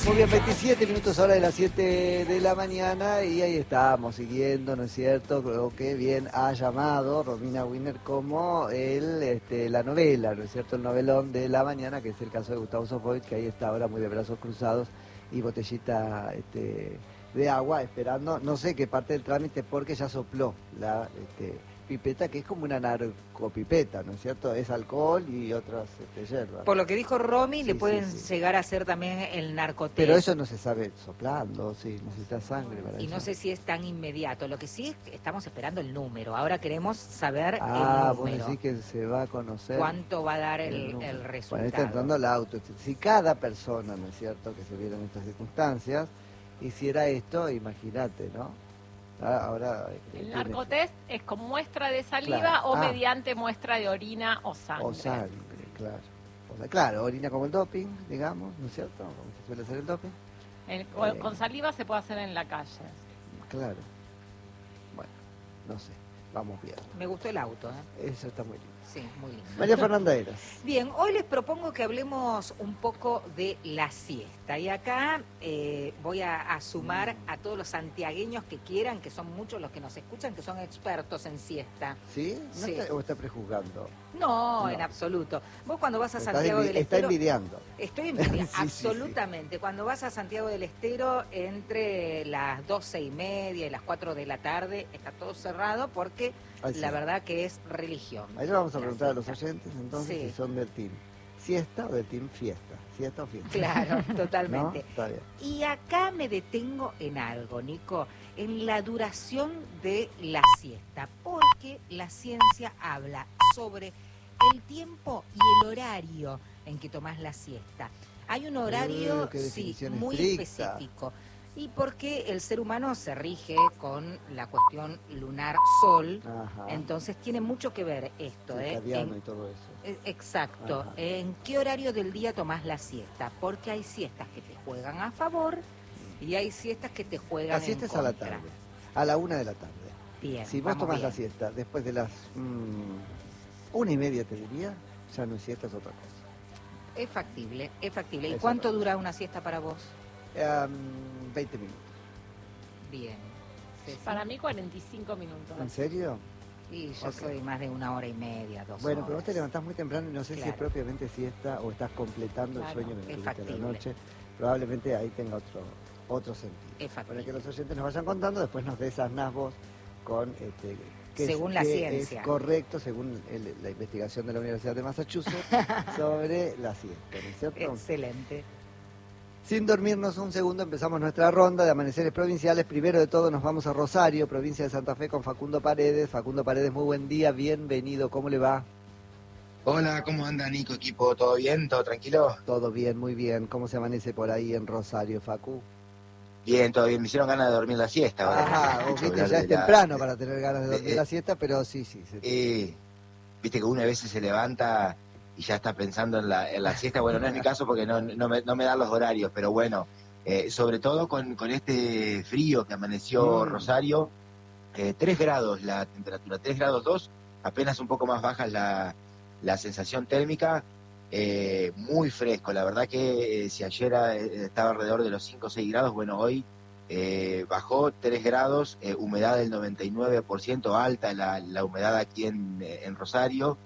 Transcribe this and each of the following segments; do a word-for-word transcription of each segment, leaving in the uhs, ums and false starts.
Muy bien, veintisiete minutos ahora de las siete de la mañana y ahí estamos siguiendo, ¿no es cierto? Creo que bien ha llamado Romina Wiener como el, este, la novela, ¿no es cierto? El novelón de la mañana, que es el caso de Gustavo Sofovich, que ahí está ahora muy de brazos cruzados y botellita este, de agua esperando, no sé qué parte del trámite, porque ya sopló la este, pipeta, que es como una narcopipeta, ¿no es cierto? Es alcohol y otras este, hierbas. Por lo que dijo Romy, Sí, le pueden sí, sí. llegar a hacer también el narcotest. Pero eso no se sabe soplando, sí, necesita sangre para Y eso. no sé si es tan inmediato. Lo que sí es que estamos esperando el número. Ahora queremos saber Ah, el número. vos decís que se va a conocer. ¿Cuánto va a dar el, el, el Bueno, resultado? está entrando el auto. Si cada persona, ¿no es cierto?, que se viera en estas circunstancias, hiciera esto, imagínate, ¿no? Ahora, El tiene- narcotest es con muestra de saliva Claro. o Ah. mediante muestra de orina o sangre. O sangre, claro. O sea, claro, orina como el doping, digamos, ¿no es cierto? Como se suele hacer el doping. El- o- Eh. Con saliva se puede hacer en la calle. Claro. Bueno, no sé, vamos bien. Me gustó el auto, ¿eh? Eso está muy lindo. Sí, muy lindo. María Fernanda Eras. Bien, hoy les propongo que hablemos un poco de la siesta. Y acá eh, voy a, a sumar a todos los santiagueños que quieran, que son muchos los que nos escuchan, que son expertos en siesta. ¿Sí? ¿No Sí. Está, ¿O está prejuzgando? No, No. en absoluto. Vos cuando vas a Está Santiago envi- del está Estero... envidiando. Estoy envidiando, Sí, sí, sí. absolutamente. Cuando vas a Santiago del Estero, entre las doce y media y las cuatro de la tarde, está todo cerrado porque Ay, sí. la verdad que es religión. Ahí le vamos a La preguntar a los siesta. oyentes entonces Sí. si son del team siesta o del team fiesta. ¿Siesta o fiesta? Claro, totalmente. ¿No? Está bien. Y acá me detengo en algo, Nico, en la duración de la siesta, porque la ciencia habla sobre el tiempo y el horario en que tomás la siesta. Hay un horario, Uh, qué sí, definición muy estricta. específico. Y porque el ser humano se rige con la cuestión lunar-sol, Ajá. entonces tiene mucho que ver esto, ¿eh? Circadiano En- y todo eso. eh, Exacto. Ajá. ¿En qué horario del día tomás la siesta? Porque hay siestas que te juegan a favor y hay siestas que te juegan La siesta en es a la contra. tarde, a la una de la tarde. Bien, Si vos vamos tomás bien. la siesta después de las mm, una y media, te diría, ya no es siesta, es otra cosa. Es factible, es factible. ¿Y Es cuánto otra dura una siesta para vos? Um, veinte minutos. Bien. Ceci. Para mí cuarenta y cinco minutos. ¿En serio? Y yo Ok. soy más de una hora y media, dos Bueno, horas. pero vos te levantás muy temprano y no sé si es Claro. propiamente siesta o estás completando Claro, el sueño que es tuviste a la factible. noche. Probablemente ahí tenga otro otro sentido. Es Para factible. que los oyentes nos vayan contando, después nos desasnás vos con este, que Según es, la que ciencia. es correcto, según el- la investigación de la Universidad de Massachusetts sobre la siesta, ¿no es cierto? Excelente. Sin dormirnos un segundo, empezamos nuestra ronda de amaneceres provinciales. Primero de todo nos vamos a Rosario, provincia de Santa Fe, con Facundo Paredes. Facundo Paredes, muy buen día, bienvenido, ¿cómo le va? Hola, ¿cómo anda Nico, equipo? ¿Todo bien? ¿Todo tranquilo? Todo bien, muy bien. ¿Cómo se amanece por ahí en Rosario, Facu? Bien, todo bien. Me hicieron ganas de dormir la siesta. ahora que Ajá, escucho vos viste, hablar ya de es la- temprano para tener ganas de de- dormir eh, la siesta, pero sí, sí. se- Eh, viste que uno a veces se levanta y ya está pensando en la, en la siesta. Bueno, no es mi caso porque no, no, me, no me dan los horarios, pero bueno, eh, sobre todo con, con este frío que amaneció Mm. Rosario, eh, tres grados la temperatura, tres grados dos, apenas un poco más baja la, la sensación térmica. Eh, muy fresco, la verdad que eh, si ayer eh, estaba alrededor de los cinco o seis grados, bueno, hoy eh, bajó tres grados, eh, humedad del noventa y nueve por ciento, alta la, la humedad aquí en, en Rosario.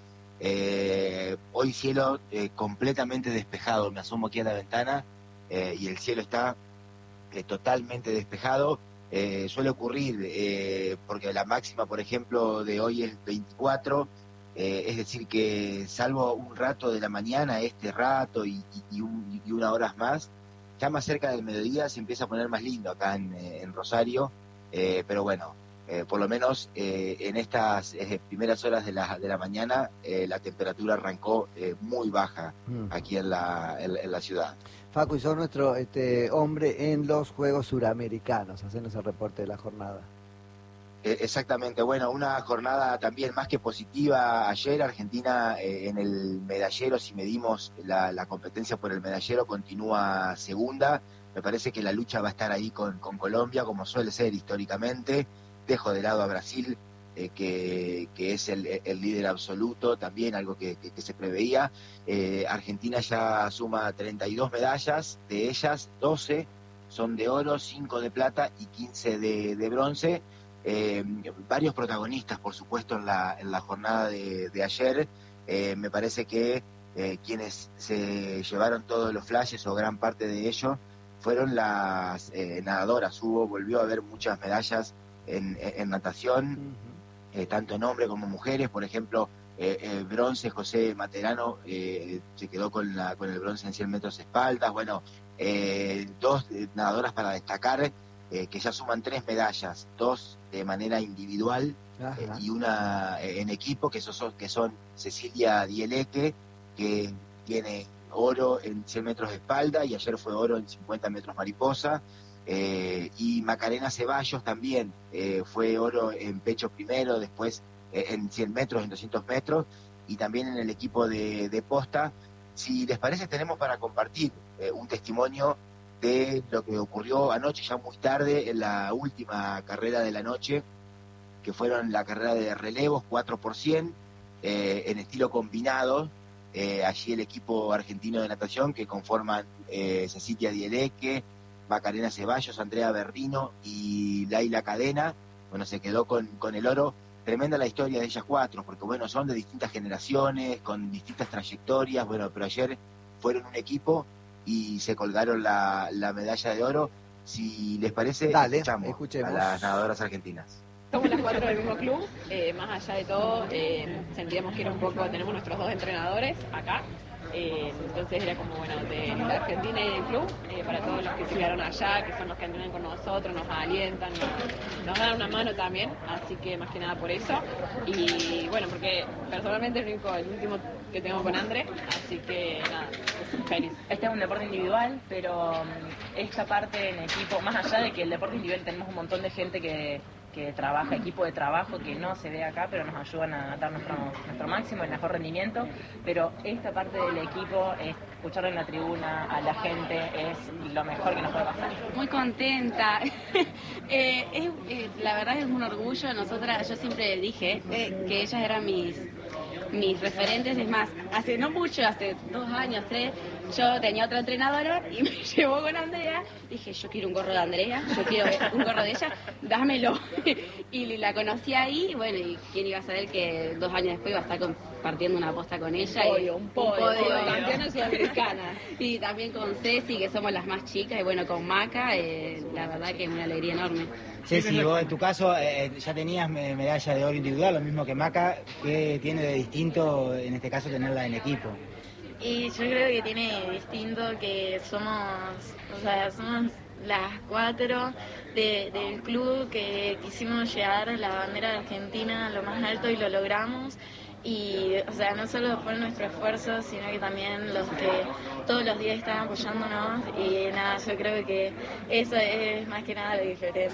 Eh, hoy cielo eh, completamente despejado, me asomo aquí a la ventana eh, y el cielo está eh, totalmente despejado. Eh, suele ocurrir eh, porque la máxima, por ejemplo, de hoy es veinticuatro, eh, es decir que salvo un rato de la mañana, este rato y, y, y, un, y una hora más, ya más cerca del mediodía se empieza a poner más lindo acá en, en Rosario, eh, pero bueno, eh, por lo menos eh, en estas eh, primeras horas de la, de la mañana eh, la temperatura arrancó eh, muy baja Mm. aquí en la, en, en la ciudad. Facu, y sos nuestro este, hombre en los Juegos Suramericanos. Hacenos el reporte de la jornada. Eh, exactamente, bueno, una jornada también más que positiva. Ayer Argentina eh, en el medallero, si medimos la, la competencia por el medallero, continúa segunda. Me parece que la lucha va a estar ahí con, con Colombia, como suele ser históricamente. Dejo de lado a Brasil, eh, que, que es el, el líder absoluto, también algo que, que, que se preveía. Eh, Argentina ya suma treinta y dos medallas, de ellas doce son de oro, cinco de plata y quince de, de bronce. Eh, varios protagonistas, por supuesto, en la, en la jornada de, de ayer. Eh, me parece que eh, quienes se llevaron todos los flashes o gran parte de ellos fueron las eh, nadadoras. Hubo, volvió a haber muchas medallas en, en, en natación, uh-huh. eh, tanto en hombres como mujeres. Por ejemplo, eh, eh, bronce, José Materano eh, se quedó con, la, con el bronce en cien metros espaldas. Bueno, eh, dos nadadoras para destacar, eh, que ya suman tres medallas, dos de manera individual eh, y una eh, en equipo, que son, que son Cecilia Dieleque, que tiene oro en cien metros de espalda y ayer fue oro en cincuenta metros mariposa, eh, y Macarena Ceballos también eh, fue oro en pecho primero, después eh, en cien metros, en doscientos metros, y también en el equipo de, de posta. Si les parece, tenemos para compartir eh, un testimonio de lo que ocurrió anoche, ya muy tarde, en la última carrera de la noche, que fueron la carrera de relevos cuatro por cien, eh, en estilo combinado. Eh, allí el equipo argentino de natación, que conforman eh, Cecilia Dieleque, Macarena Ceballos, Andrea Berrino y Laila Cadena, bueno, se quedó con, con el oro. Tremenda la historia de ellas cuatro, porque bueno, son de distintas generaciones, con distintas trayectorias, bueno, pero ayer fueron un equipo y se colgaron la, la medalla de oro. Si les parece, Dale, escuchamos escuchemos a las nadadoras argentinas. Somos las cuatro del mismo club, eh, más allá de todo, eh, sentíamos que era un poco, tenemos nuestros dos entrenadores acá, eh, entonces era como, bueno, de la Argentina y del club, eh, para todos los que se quedaron allá, que son los que entrenan con nosotros, nos alientan, nos, nos dan una mano también, así que más que nada por eso, y bueno, porque personalmente es el, único, el último que tengo con André, así que nada, feliz. Este es un deporte individual, pero esta parte en equipo, más allá de que el deporte individual tenemos un montón de gente que que trabaja, equipo de trabajo que no se ve acá, pero nos ayudan a dar nuestro, nuestro máximo, el mejor rendimiento, pero esta parte del equipo, es escucharlo en la tribuna a la gente, es lo mejor que nos puede pasar. Muy contenta, eh, es, eh, la verdad es un orgullo. Nosotras, yo siempre dije eh, que ellas eran mis, mis referentes, es más, hace no mucho, hace dos años, tres, yo tenía otra entrenadora y me llevó con Andrea. Dije, yo quiero un gorro de Andrea, yo quiero un gorro de ella, dámelo. Y la conocí ahí, bueno, y quién iba a saber que dos años después iba a estar compartiendo una posta con ella. Un podio, y, un podio, un podio. campeona sudamericana. Y también con Ceci, que somos las más chicas, y bueno, con Maca, eh, la verdad que es una alegría enorme. Ceci, vos en tu caso eh, ya tenías medalla de oro individual, lo mismo que Maca. ¿Qué tiene de distinto en este caso tenerla en equipo? Y yo creo que tiene distinto que somos, o sea, somos las cuatro de, del club que quisimos llevar la bandera de Argentina a lo más alto y lo logramos. Y, o sea, no solo fue nuestro esfuerzo, sino que también los que todos los días estaban apoyándonos. Y nada, yo creo que eso es más que nada lo diferente.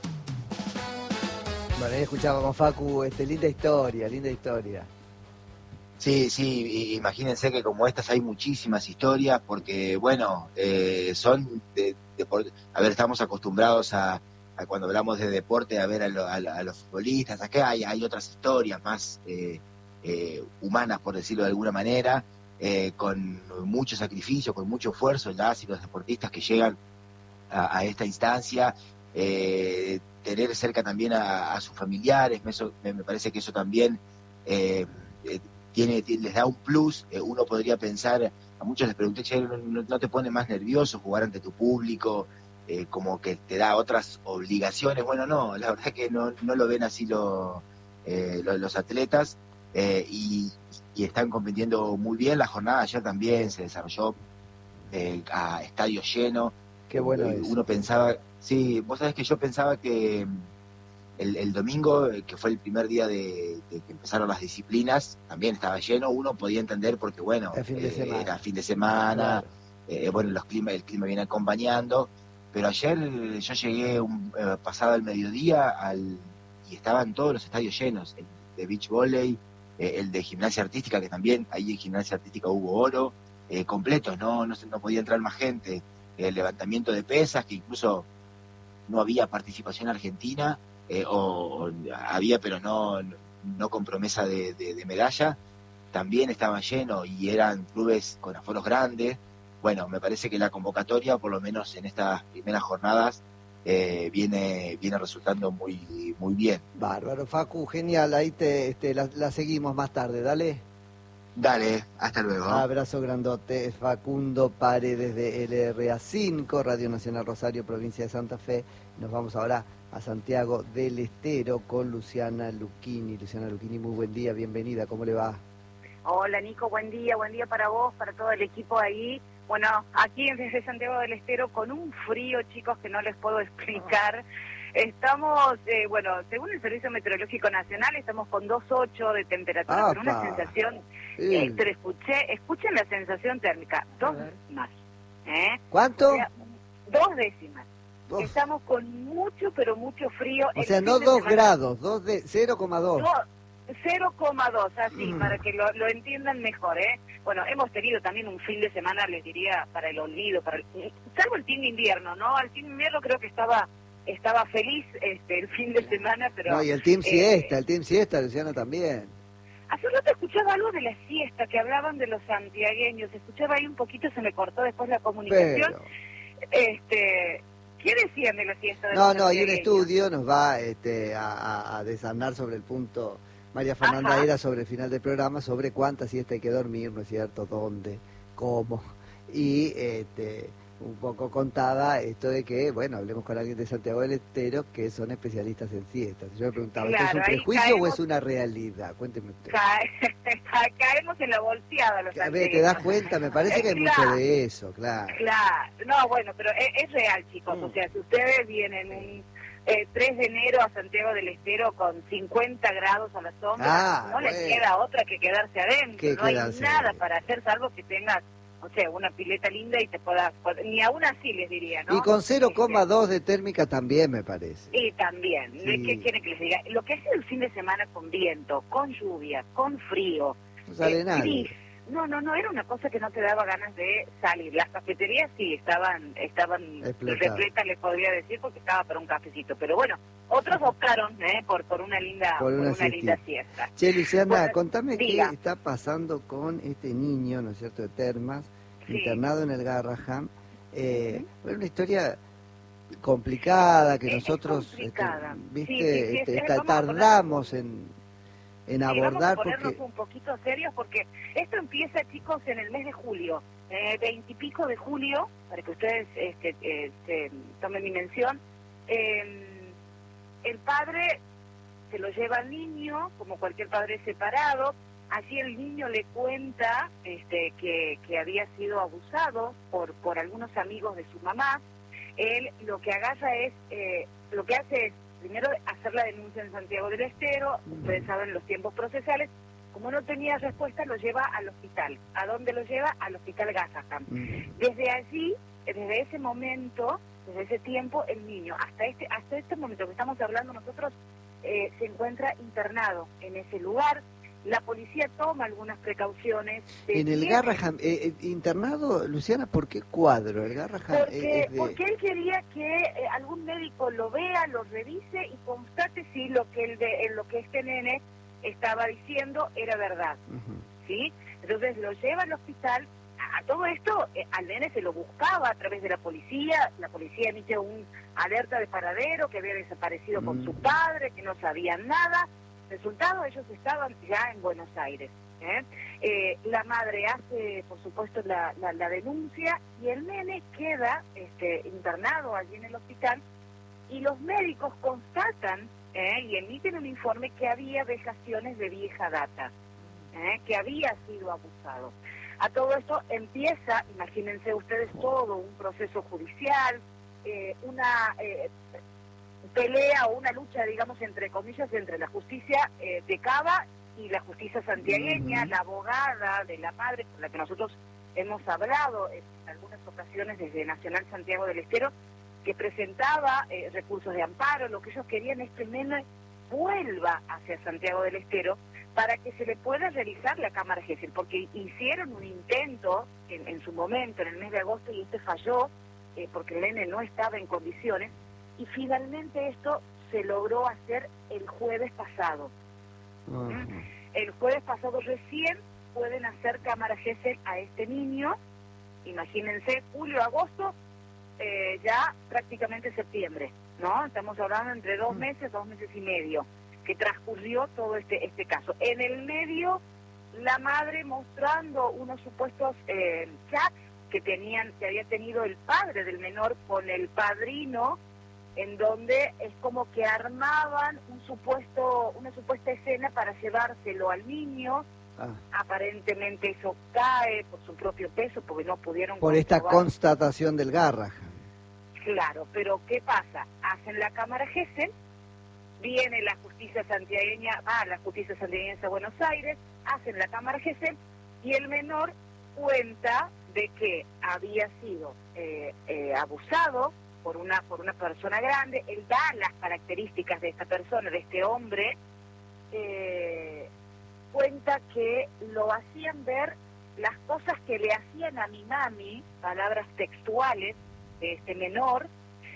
Bueno, ahí escuchábamos, Facu, este, linda historia, linda historia. Sí, sí, imagínense que como estas hay muchísimas historias, porque, bueno, eh, son, de, de, a ver, estamos acostumbrados a, a cuando hablamos de deporte, a ver a, lo, a, a los futbolistas. Acá hay, hay otras historias más eh, eh, humanas, por decirlo de alguna manera, eh, con mucho sacrificio, con mucho esfuerzo, las y los deportistas que llegan a, a esta instancia, eh, tener cerca también a, a sus familiares, eso, me, me parece que eso también eh, eh, tiene, les da un plus. Eh, uno podría pensar, a muchos les pregunté, che, ¿no, no te pone más nervioso jugar ante tu público? Eh, como que te da otras obligaciones. Bueno, no, la verdad que no, no lo ven así lo, eh, lo, los atletas, eh, y, y están compitiendo muy bien. La jornada ayer también se desarrolló eh, a estadio lleno. Qué bueno eh, es. Uno pensaba, sí, vos sabés que yo pensaba que el, el domingo, que fue el primer día de, de que empezaron las disciplinas, también estaba lleno. Uno podía entender porque, bueno, fin de eh, semana. era fin de semana, Claro. eh, bueno, los clima, el clima viene acompañando. Pero ayer yo llegué un, eh, pasado el mediodía al, y estaban todos los estadios llenos, el de beach volley, eh, el de gimnasia artística, que también ahí en gimnasia artística hubo oro, eh, completos, no, no, no podía entrar más gente, el levantamiento de pesas, que incluso no había participación argentina, eh, o, o había, pero no, no con promesa de, de, de medalla, también estaban llenos y eran clubes con aforos grandes. Bueno, me parece que la convocatoria, por lo menos en estas primeras jornadas, eh, viene viene resultando muy muy bien. Bárbaro, Facu, genial, ahí te, este, la, la seguimos más tarde, dale. Dale, hasta luego. Abrazo grandote, Facundo Paredes de L R A cinco, Radio Nacional Rosario, provincia de Santa Fe. Nos vamos ahora a Santiago del Estero con Luciana Lucchini. Luciana Lucchini, muy buen día, bienvenida, ¿cómo le va? Hola Nico, buen día, buen día para vos, para todo el equipo ahí. Bueno, aquí desde Santiago del Estero con un frío, chicos, que no les puedo explicar. Estamos, eh, bueno, según el Servicio Meteorológico Nacional, estamos con dos coma ocho de temperatura, con una sensación, eh, pero escuché, escuchen la sensación térmica, dos décimas. ¿eh? ¿Cuánto? O sea, dos décimas. Dos. Estamos con mucho, pero mucho frío. O sea, no dos grados, dos de cero coma dos. cero coma dos, así, mm. para que lo, lo entiendan mejor, ¿eh? Bueno, hemos tenido también un fin de semana, les diría, para el olvido, para el, salvo el team de invierno, ¿no? El team de invierno creo que estaba estaba feliz este el fin de semana, pero... No, y el team eh, siesta, el team siesta, Luciana, también. Hace un rato escuchaba algo de la siesta, que hablaban de los santiagueños, escuchaba ahí un poquito, se me cortó después la comunicación. Pero... Este... ¿Qué decían de la siesta de No, los no, y un estudio nos va este, a, a desarmar sobre el punto... María Fernanda era sobre el final del programa, sobre cuánta siesta hay que dormir, ¿no es cierto?, dónde, cómo, y este, un poco contaba esto de que, bueno, hablemos con alguien de Santiago del Estero que son especialistas en siestas. Yo me preguntaba, claro, ¿esto es un prejuicio caemos, o es una realidad? Cuénteme usted. Cae, caemos en la bolseada los A ver, ¿te das cuenta? Me parece que hay claro, mucho de eso, claro. Claro, no, bueno, pero es, es real, chicos, mm. o sea, si ustedes vienen un... Eh, tres de enero a Santiago del Estero con cincuenta grados a la sombra, ah, no bueno. les queda otra que quedarse adentro, no hay nada adentro para hacer salvo que tengas, o sea, una pileta linda y te puedas, ni aún así les diría, ¿no? Y con cero coma dos de térmica también me parece. Y también, sí. ¿Qué quieren que les diga? Lo que hace el fin de semana con viento, con lluvia, con frío, no sale eh, nadie. Gris, No, no, no, era una cosa que no te daba ganas de salir. Las cafeterías sí estaban estaban repletas, les podría decir, porque estaba para un cafecito. Pero bueno, otros optaron ¿eh? por por una linda por una, por una linda siesta. Che, Luciana, bueno, contame diga. qué está pasando con este niño, ¿no es cierto?, de Termas, sí. internado en el Garrahan. Eh, uh-huh. Una historia complicada que es nosotros, complicada. Este, viste, sí, sí, sí, este, es, está, tardamos en... en abordar, sí, vamos a ponernos porque... un poquito serios, porque esto empieza, chicos, en el mes de julio, eh, veintipico de julio, para que ustedes este, este, tomen mi mención. Eh, el padre se lo lleva al niño, como cualquier padre separado. Allí el niño le cuenta este, que, que había sido abusado por, por algunos amigos de su mamá. Él lo que agarra es, eh, lo que hace es, primero, hacer la denuncia en Santiago del Estero. Ustedes saben los tiempos procesales. Como no tenía respuesta, lo lleva al hospital. ¿A dónde lo lleva? Al hospital Garrahan. Desde allí, desde ese momento, desde ese tiempo, el niño, hasta este hasta este momento que estamos hablando nosotros, eh, se encuentra internado en ese lugar. La policía toma algunas precauciones. En el Garrahan, eh, eh, internado, Luciana, ¿por qué cuadro? El Garrahan porque, es de... porque él quería que eh, algún médico lo vea, lo revise y constate si lo que el de, lo que este nene estaba diciendo era verdad. Uh-huh. ¿Sí? Entonces lo lleva al hospital. A, a todo esto, eh, al nene se lo buscaba a través de la policía. La policía emite un alerta de paradero, que había desaparecido uh-huh. con su padre, que no sabían nada. Resultado, ellos estaban ya en Buenos Aires. ¿eh? Eh, la madre hace, por supuesto, la, la, la denuncia y el nene queda este, internado allí en el hospital y los médicos constatan ¿eh? y emiten un informe que había vejaciones de vieja data, ¿eh? que había sido abusado. A todo esto empieza, imagínense ustedes, todo un proceso judicial, eh, una... Eh, pelea o una lucha, digamos, entre comillas, entre la justicia eh, de Cava y la justicia santiagueña, uh-huh. la abogada de la madre, con la que nosotros hemos hablado en algunas ocasiones desde Nacional Santiago del Estero, que presentaba eh, recursos de amparo. Lo que ellos querían es que el nene vuelva hacia Santiago del Estero para que se le pueda realizar la cámara Gesell, porque hicieron un intento en, en su momento, en el mes de agosto, y este falló, eh, porque el nene no estaba en condiciones. Y finalmente esto se logró hacer el jueves pasado. Uh-huh. El jueves pasado recién pueden hacer cámara Gesell a este niño. Imagínense, julio, agosto, eh, ya prácticamente septiembre, ¿no? Estamos hablando entre dos meses, dos meses y medio, que transcurrió todo este este caso. En el medio, la madre mostrando unos supuestos eh, chats que tenían, que había tenido el padre del menor con el padrino, en donde es como que armaban un supuesto, una supuesta escena para llevárselo al niño. Ah. Aparentemente eso cae por su propio peso, porque no pudieron por esta constatación del Garrahan. Claro, pero ¿qué pasa? Hacen la cámara Gesell, viene la justicia santiagueña, ah, la justicia santiagueña de Buenos Aires, hacen la cámara Gesell y el menor cuenta de que había sido eh, eh, abusado por una por una persona grande. Él da las características de esta persona, de este hombre. Eh, cuenta que lo hacían ver las cosas que le hacían a mi mami, palabras textuales de este menor.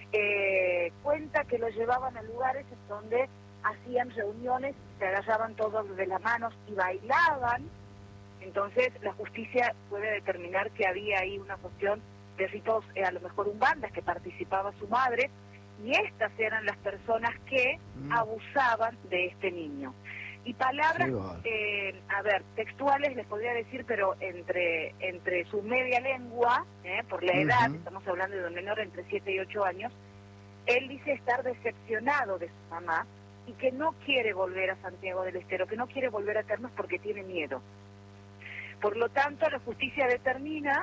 Eh, cuenta que lo llevaban a lugares en donde hacían reuniones, se agarraban todos de las manos y bailaban. Entonces la justicia puede determinar que había ahí una cuestión de ritos, eh, a lo mejor umbandas, que participaba su madre, y estas eran las personas que mm. abusaban de este niño. Y palabras, sí, eh, a ver, textuales les podría decir, pero entre entre su media lengua, eh, por la edad, uh-huh. estamos hablando de un menor entre siete y ocho años, él dice estar decepcionado de su mamá y que no quiere volver a Santiago del Estero, que no quiere volver a Termas porque tiene miedo. Por lo tanto, la justicia determina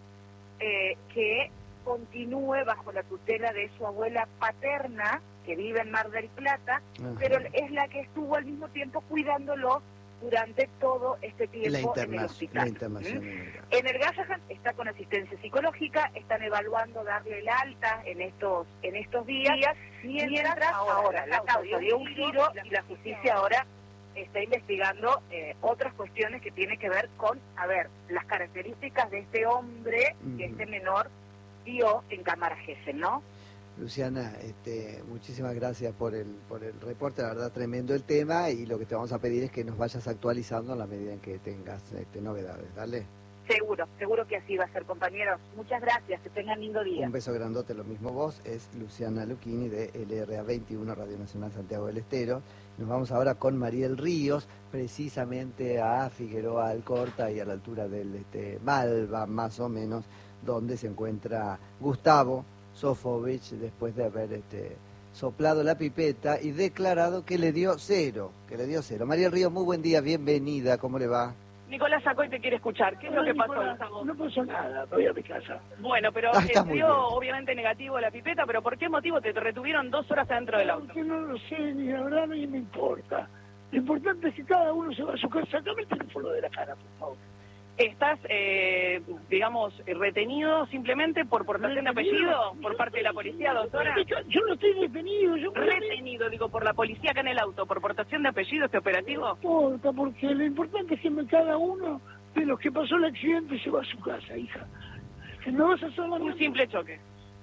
eh, que continúe bajo la tutela de su abuela paterna, que vive en Mar del Plata, uh-huh. pero es la que estuvo al mismo tiempo cuidándolo durante todo este tiempo en el hospital. ¿Mm? En el Garrahan está con asistencia psicológica, están evaluando darle el alta en estos en estos días, mientras, mientras ahora la causa dio un giro y la justicia ahora está investigando eh, otras cuestiones que tienen que ver con, a ver, las características de este hombre uh-huh. que este menor dio en cámara Gesell, ¿no? Luciana, este, muchísimas gracias por el por el reporte, la verdad tremendo el tema, y lo que te vamos a pedir es que nos vayas actualizando en la medida en que tengas este, novedades, ¿dale? Seguro, seguro que así va a ser, compañeros. Muchas gracias, que tengan lindo día. Un beso grandote, lo mismo vos, es Luciana Lucchini de L R A veintiuno, Radio Nacional Santiago del Estero. Nos vamos ahora con Mariel Ríos, precisamente a Figueroa Alcorta y a la altura del este, Malva, más o menos, donde se encuentra Gustavo Sofovich, después de haber este, soplado la pipeta y declarado que le dio cero, que le dio cero. Mariel Ríos, muy buen día, bienvenida, ¿cómo le va? Nicolás Sacoy te quiere escuchar. ¿Qué es lo que pasó, Gustavo? No pasó nada, voy a mi casa. Bueno, pero ah, eh, dio obviamente negativo la pipeta, pero ¿por qué motivo te retuvieron dos horas adentro del auto? Porque no lo sé, ni la verdad ni me importa. Lo importante es que cada uno se va a su casa. Sacame el teléfono de la cara, por favor. ¿Estás, eh, digamos, retenido simplemente por portación de apellido por parte de la policía, doctora? Yo no estoy detenido. Yo retenido, digo, por la policía acá en el auto, por portación de apellido este operativo. No importa, porque lo importante es que cada uno de los que pasó el accidente se va a su casa, hija. Que no vas a hacer la un simple choque.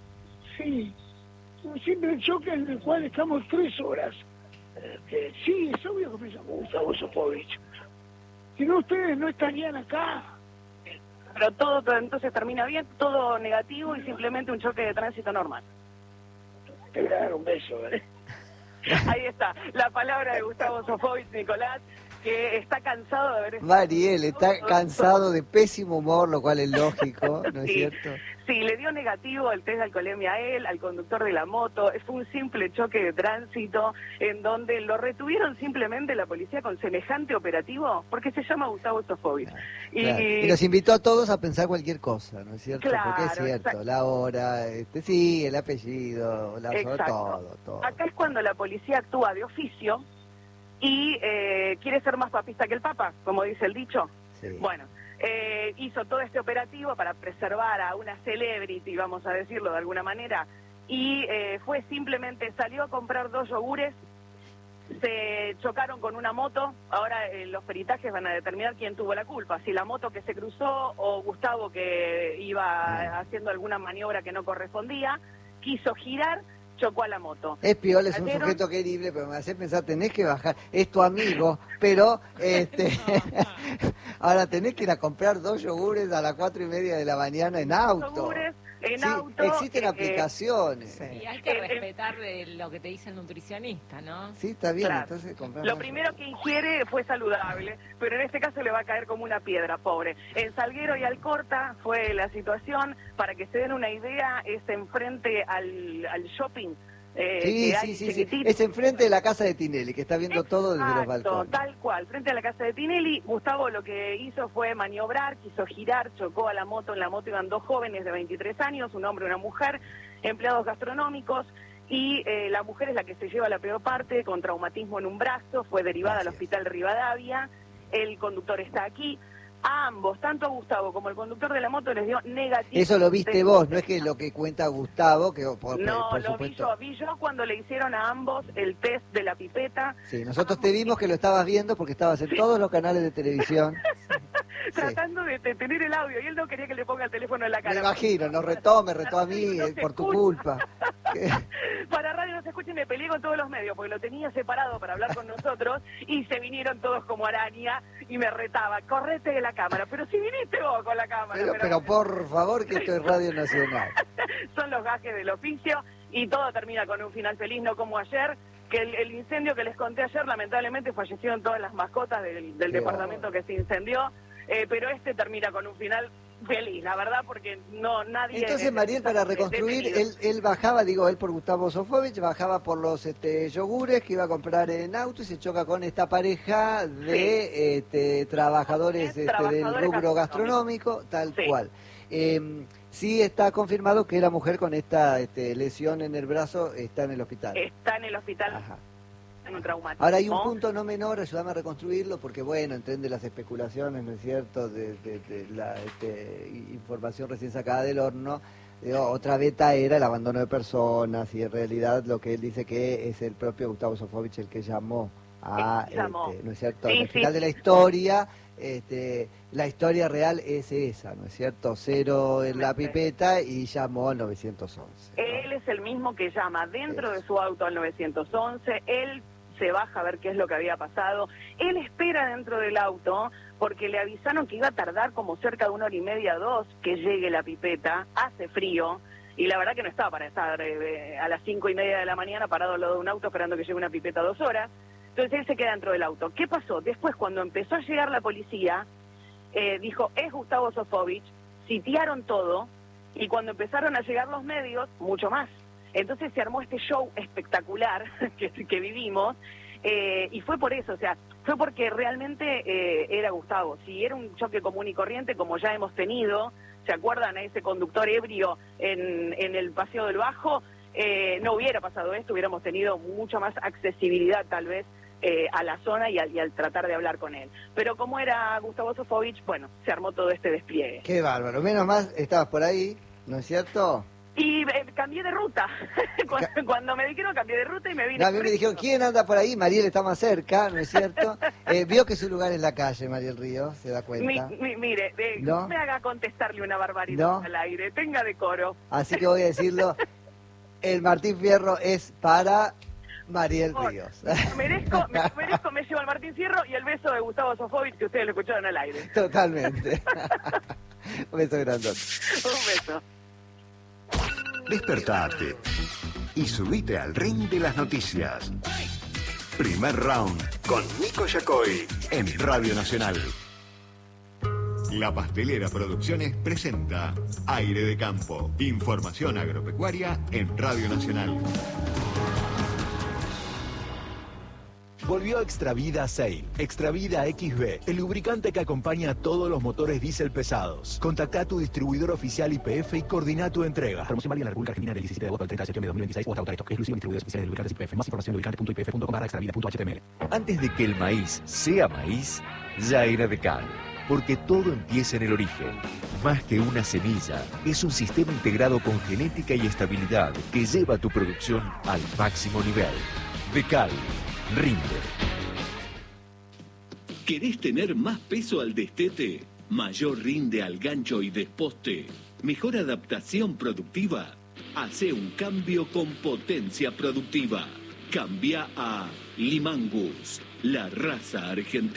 Sí, un simple choque en el cual estamos tres horas. Eh, que sí, es obvio que me llamo Gustavo Sofovich. Si no, ustedes no estarían acá. Pero todo, todo entonces termina bien, todo negativo y simplemente un choque de tránsito normal. Te voy a dar un beso, ¿eh? Ahí está, la palabra de Gustavo Sofovich, Nicolás, que está cansado de ver... Mariel, está cansado de pésimo humor, lo cual es lógico, ¿no es sí, cierto? Sí, le dio negativo el test de alcoholemia a él, al conductor de la moto. Fue un simple choque de tránsito en donde lo retuvieron simplemente la policía con semejante operativo, porque se llama Gustavo Sofovich. Claro, y... claro. y nos invitó a todos a pensar cualquier cosa, ¿no es cierto? Claro, porque es cierto, exacto. La hora, este, sí, el apellido, la hora, todo, todo. Acá es cuando la policía actúa de oficio y eh, quiere ser más papista que el Papa, como dice el dicho. Sí. Bueno, eh, hizo todo este operativo para preservar a una celebrity, vamos a decirlo de alguna manera, y eh, fue simplemente, salió a comprar dos yogures, se chocaron con una moto. Ahora eh, los peritajes van a determinar quién tuvo la culpa, si la moto que se cruzó o Gustavo, que iba haciendo alguna maniobra que no correspondía, quiso girar, chocó a la moto. Es piola, es un Cayeron- sujeto querible, pero me hace pensar, tenés que bajar, es tu amigo, pero este ahora tenés que ir a comprar dos yogures a las cuatro y media de la mañana en auto. Yogures en Sí, auto. existen eh, aplicaciones. Y hay que respetar de lo que te dice el nutricionista, ¿no? Sí, está bien, Claro. entonces comprar Lo más primero que ingiere fue saludable, pero en este caso le va a caer como una piedra, pobre. En Salguero y Alcorta fue la situación, para que se den una idea, es enfrente al, al shopping. eh, Sí, que hay sí, sí, sí. chiquitito. Es enfrente de la casa de Tinelli, que está viendo todo desde los Exacto, balcones. tal cual, frente a la casa de Tinelli. Gustavo lo que hizo fue maniobrar, quiso girar, chocó a la moto. En la moto iban dos jóvenes de veintitrés años, un hombre y una mujer, empleados gastronómicos, y eh, la mujer es la que se lleva la peor parte, con traumatismo en un brazo, fue derivada al hospital Rivadavia. El conductor está aquí. A ambos, tanto a Gustavo como al conductor de la moto, les dio negativo. Eso lo viste vos, no es que lo que cuenta Gustavo, que por, No, por lo vi supuesto. yo, vi yo cuando le hicieron a ambos el test de la pipeta. Sí, nosotros te vimos que lo estabas viendo porque estabas en todos los canales de televisión. Tratando de, de tener el audio, y él no quería que le ponga el teléfono en la cara. Me imagino, nos retó, me retó a mí, No eh, se por tu escucha. culpa. ¿Qué? Para radio no se escucha y me peleé con todos los medios, porque lo tenía separado para hablar con nosotros, y se vinieron todos como araña y me retaba, correte de la cámara. Pero si viniste vos con la cámara. Pero, pero por favor, que esto es Radio Nacional. Son los gajes del oficio, y todo termina con un final feliz, no como ayer, que el, el incendio que les conté ayer, lamentablemente fallecieron todas las mascotas del, del Qué departamento que se incendió, eh, pero este termina con un final feliz, la verdad, porque no nadie... Entonces, Mariel, para reconstruir, él, él bajaba, digo, él por Gustavo Sofovich, bajaba por los este, yogures que iba a comprar en auto y se choca con esta pareja de este, trabajadores este, del Trabajadores rubro gastronómicos. gastronómico, tal Sí. cual. Eh, sí está confirmado que la mujer con esta este, lesión en el brazo está en el hospital. Está en el hospital, Ajá. en un traumatismo. Ahora hay un punto no menor, ayúdame a reconstruirlo, porque bueno, entiende las especulaciones, ¿no es cierto?, de, de- de la este, información recién sacada del horno. Digo, otra beta era el abandono de personas, y en realidad lo que él dice que es el propio Gustavo Sofovich el que llamó a, El que llamó. este, ¿no es cierto?, Sí, al sí, final de la sí. historia. Este, la historia real es esa, ¿no es cierto? Cero en la pipeta y llamó al nueve once. Él es el mismo que llama dentro de su auto al nueve once, él se baja a ver qué es lo que había pasado, él espera dentro del auto porque le avisaron que iba a tardar como cerca de una hora y media, dos, que llegue la pipeta, hace frío, y la verdad que no estaba para estar eh, a las cinco y media de la mañana parado al lado de un auto esperando que llegue una pipeta dos horas. Entonces él se queda dentro del auto. ¿Qué pasó? Después, cuando empezó a llegar la policía, eh, dijo, es Gustavo Sofovich, sitiaron todo, y cuando empezaron a llegar los medios, mucho más. Entonces se armó este show espectacular que, que vivimos, eh, y fue por eso, o sea, fue porque realmente eh, era Gustavo. Si era un choque común y corriente, como ya hemos tenido, ¿se acuerdan a ese conductor ebrio en, en el Paseo del Bajo? Eh, no hubiera pasado esto, hubiéramos tenido mucha más accesibilidad tal vez eh, a la zona y al, y al tratar de hablar con él. Pero como era Gustavo Sofovich, bueno, se armó todo este despliegue. Qué bárbaro, menos mal estabas por ahí, ¿no es cierto? Y eh, cambié de ruta. cuando, cuando me dijeron cambié de ruta y me vine. No, a mí me dijeron, ¿quién anda por ahí? Mariel está más cerca, ¿no es cierto? Eh, vio que su lugar es la calle, Mariel Ríos, se da Mi- cuenta. mi- mire, eh, ¿No? no me haga contestarle una barbaridad ¿No? al aire, tenga decoro. Así que voy a decirlo, el Martín Fierro es para Mariel Por- Ríos. Merezco, me merezco, me llevo al Martín Fierro y el beso de Gustavo Sofovich que ustedes lo escucharon al aire. Totalmente. Un beso grandote. Un beso. Despertate y subite al ring de las noticias. Primer round con Nico Yacoy en Radio Nacional. La Pastelera Producciones presenta Aire de Campo. Información agropecuaria en Radio Nacional. Volvió Extravida Sail, Extravida X B, el lubricante que acompaña a todos los motores diésel pesados. Contacta a tu distribuidor oficial Y P F y coordina tu entrega. Promoción válida en la República Argentina del diecisiete de agosto al treinta de septiembre de dos mil veintiséis o hasta Autorestock, exclusivo distribuidores oficiales de lubricantes Y P F. Más información en lubricante punto i p f punto com barra extravida punto h t m l. Antes de que el maíz sea maíz, ya era Decal. Porque todo empieza en el origen. Más que una semilla, es un sistema integrado con genética y estabilidad que lleva tu producción al máximo nivel. Decal. Rinde. ¿Querés tener más peso al destete? ¿Mayor rinde al gancho y desposte? ¿Mejor adaptación productiva? Hace un cambio con potencia productiva. Cambia a Limangus, la raza argentina.